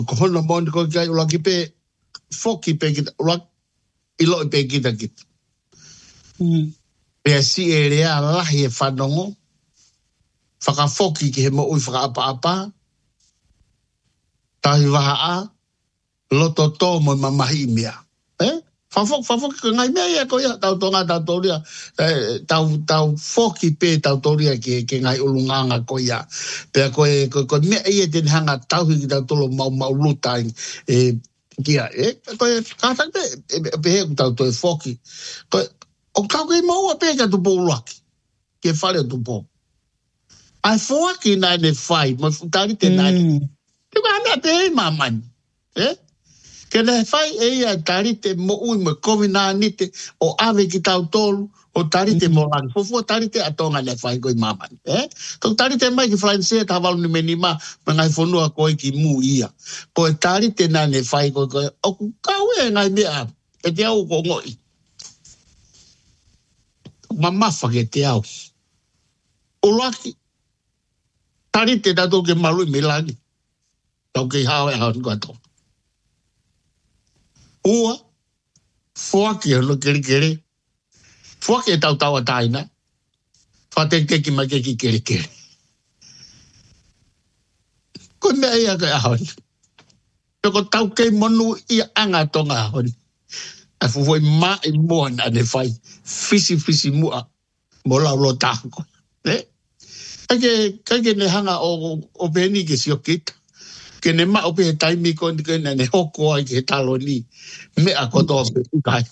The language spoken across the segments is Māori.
Ko hono mo ko kai ula ki pe foki pe kita ula ilo pe kita kita. Pe si e rea lahi e whanongo. Whakafoki ki he mo ui whakaapa-apa. Tahi waha a. Loto tō mo mamahi mea. Whafok ka ngai mea ia ko ia. Tau tonga tau toria. Tau foki pe tau toria ke ngai ulunganga ko ia. Pea koe mea ia ten hanga tauhi ki tau tolo mau lutai. Kia, koe kātak pe he tau toi foki. Koe, o kau kei maua pe ka tupo ulaki. Ke whare tupo. Ai foaki nai ne whai. Mo futari te nai. Tuka hana pe hei mamani. Ke ne whai e ia tari te mo ui mo komi nā nite o ave ki tau tolu. O tari te mo langi. Fofua tari te atonga ne whai koi mamani. Tau tari te mai ki whalansea ta walu ni meni ma. Ma ngai whanua koe ki mu ia. Koe tari te nai ne whai koe koe. O kau e ngai mea. E te au ko ngoi. Mamafa ke te au. O laki. Tari te tato ke malu me lagi. Tau ke hao e hao nukua tō. Ua. Fuaki hano kere. Fuaki e tau tawa taina. Whate keki ma keki kere. Ko mea ia ke ahoni. Toko tau kei monu ia anga tonga ahoni. A fufoi ma i mua na ne whai. Fisi mua. Mo lau lo tāko. Kake ne hanga o peni ke sio kita. Ke ne ma o pe taimi ko ni ke ne hoko ai ke talo ni. Me a koto pe ukai.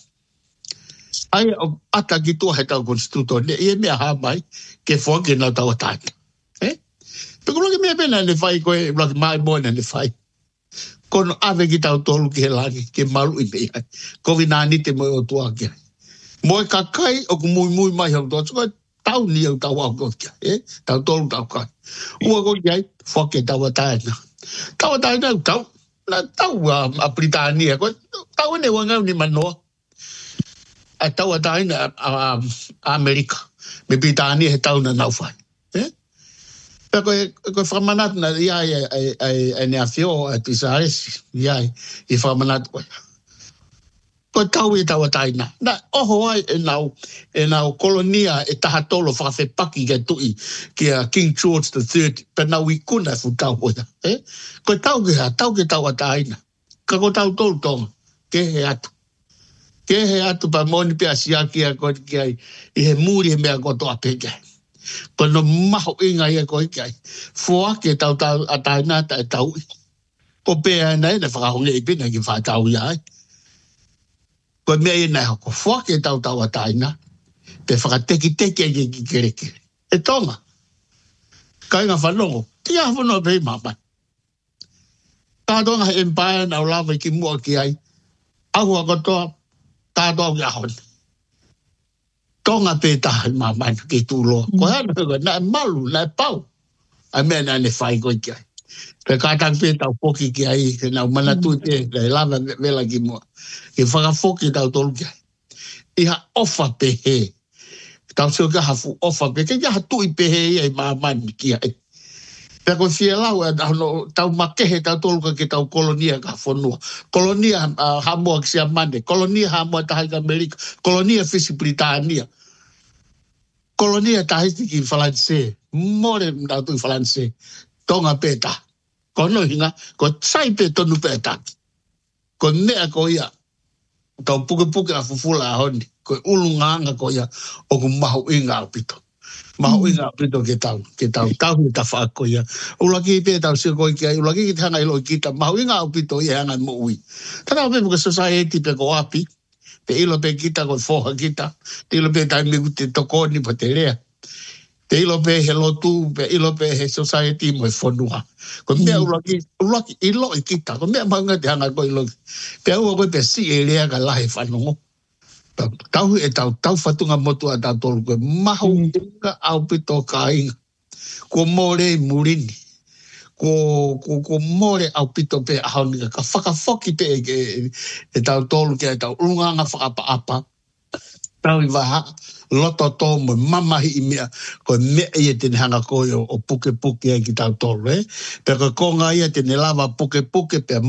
Ai o ata ki tua he tau konstituto. Ne ie mea hamai ke fōke na tau tāna. Peko loke mea pena ne whai koe loke mai moina ne whai. Kono ave ki tau tolu ki he lagi ke malu i mea. Kovi nā nite mo o tua kia. Moe kakai o ku mui mai hau toa. Tau ni au tau au kia. Tau tolu tau kai. Ua ko kiai whake tau ataina. Tau ataina tau. Na tau a Britania. Tau ene wangau ni manoa. A tau ataina a Amerika. Me Britania he tau na nau whai. Pea koe whamanatu na iai e nea whio a Tisares. Iai i whamanatu koe. Koe tau e tau ataina. Na oho ai e nau kolonia e taha tolo whakawhepaki ke tui ki a King George III. Pe nau i kuna fu tau oia. Koe tau ke tau ataina. Ka ko tau tolu tonga. Ke he atu. Ke he atu pa moni pe a siakia koe ki ai. I he muri he mea koto a peke. Kono maho inga ia koe ki ai. Fua ke tau ataina ta e tau. Ko pea nei na whakahonge i pina ki whātau ia ai. Koe mea i nei hoko fua ke tau ataina. Pe whakateki e ki kereke. E tonga. Ka inga whanongo. Tia whanongo pe i mama. Tātonga he empire na ulawa ki mua ki ai. Ahua kotoa. Tātonga ki ahon. Tonga pe taha mama ki tūloa. Koe hana hua na malu, na pau. A mea na ne whai koe ki ai. Pe kātang pe tau poki ki ai. Ke nau manatu te. Ke lava vela ki mua. Ke whakafoki tau tolu ki ai. Iha ofa pe he. Tau seo ka hafu ofa pe. Ke ha tui pe he ai mamani ki ai. Pe ko fia lau tau makehe tau tolu ka ke tau kolonia ka whanua. Kolonia hamua ki sia mane. Kolonia hamua tahi ka Amerika. Kolonia fisi Britania. Kolonia tahi ki Falanse. More nau tui Falanse. Tonga peta. Kono hinga. Ko sai pe tonu peta. Ko mea ko ia. Tau puke a fufula a honi. Ko ulunganga ko ia. O ku mahu inga au pito. Mahu inga au pito ke tau. Tau ni ta wha ko ia. Ulaki pe tau sio ko ia. Ulaki ki te hanga ilo kita. Mahu inga au pito ia hanga mo ui. Tana pe puka society pe ko api. Pe ilo pe kita ko foha kita. Te ilo pe taimi ku te tokoni pa te rea. Te ilo pe he lotu. Pe ilo pe he society mo e whanua. Ko mea ulaki ilo i kita. Ko mea maunga te hanga ko ilo. Pe ua koe pe si e lea ka lahe whanongo. Tau e tau whatunga motu a tau tolu koe. Mahu inga au pito ka inga. Ko more murini. Ko more au pito pe ahauninga. Ka whakafoki pe e tau tolu ke e tau urunganga whakapa apa. tau I waha, loto tō mo mamahi I mea, ko mea ia tene hanga koe o puke puke ai ki tau tolu, Pe ko konga ia tene lava puke puke pe